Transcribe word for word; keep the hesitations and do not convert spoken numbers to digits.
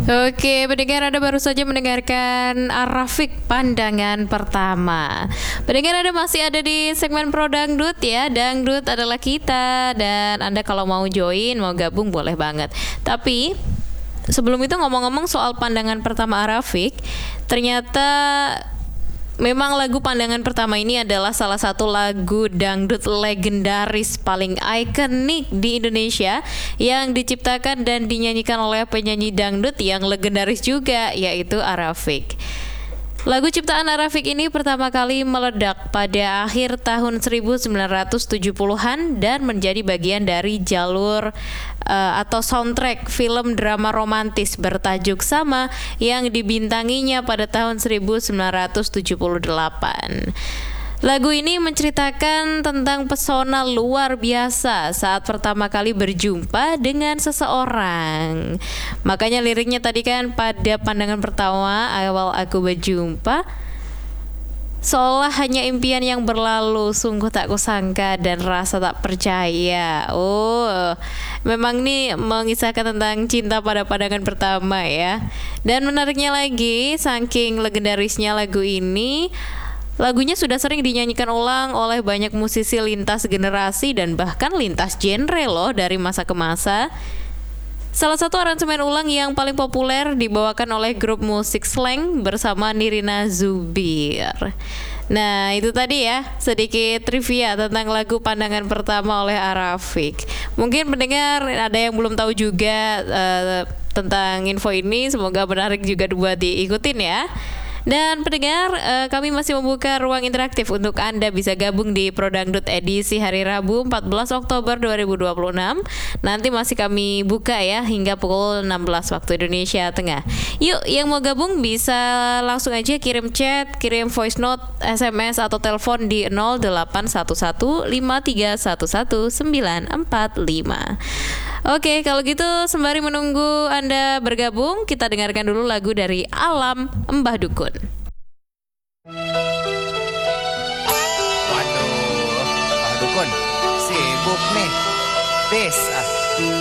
Oke, pendengar Anda baru saja mendengarkan Arafik Pandangan Pertama. Pendengar Anda masih ada di segmen Pro Dangdut ya. Dangdut adalah kita, dan Anda kalau mau join, mau gabung boleh banget. Tapi sebelum itu ngomong-ngomong soal pandangan pertama Arafik, ternyata memang lagu Pandangan Pertama ini adalah salah satu lagu dangdut legendaris paling ikonik di Indonesia yang diciptakan dan dinyanyikan oleh penyanyi dangdut yang legendaris juga, yaitu Arafik. Lagu ciptaan Arafik ini pertama kali meledak pada akhir tahun seribu sembilan ratus tujuh puluhan dan menjadi bagian dari jalur uh, atau soundtrack film drama romantis bertajuk sama yang dibintanginya pada tahun seribu sembilan ratus tujuh puluh delapan. Lagu ini menceritakan tentang pesona luar biasa saat pertama kali berjumpa dengan seseorang. Makanya liriknya tadi kan, pada pandangan pertama awal aku berjumpa, seolah hanya impian yang berlalu, sungguh tak kusangka dan rasa tak percaya. Oh, memang nih mengisahkan tentang cinta pada pandangan pertama ya. Dan menariknya lagi, saking legendarisnya lagu ini, lagunya sudah sering dinyanyikan ulang oleh banyak musisi lintas generasi dan bahkan lintas genre loh, dari masa ke masa. Salah satu aransemen ulang yang paling populer dibawakan oleh grup musik Slank bersama Nirina Zubir. Nah, itu tadi ya sedikit trivia tentang lagu Pandangan Pertama oleh Arafik. Mungkin pendengar ada yang belum tahu juga uh, tentang info ini, semoga menarik juga buat diikutin ya. Dan pendengar, uh, kami masih membuka ruang interaktif untuk Anda bisa gabung di Pro Dangdut edisi hari Rabu empat belas Oktober dua ribu dua puluh enam. Nanti masih kami buka ya hingga pukul enam belas waktu Indonesia Tengah. Yuk, yang mau gabung bisa langsung aja kirim chat, kirim voice note, S M S atau telepon di nol delapan satu satu lima tiga satu satu sembilan empat lima. Oke, kalau gitu sembari menunggu Anda bergabung, kita dengarkan dulu lagu dari Alam Mbah Dukun. Waduh, Mbah Dukun sibuk nih. Tis,